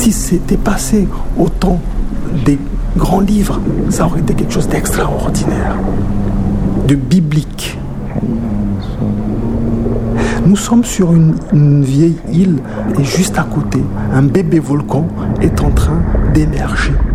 Si c'était passé au temps des grands livres, ça aurait été quelque chose d'extraordinaire, de biblique. Nous sommes sur une vieille île et juste à côté, un bébé volcan est en train d'émerger.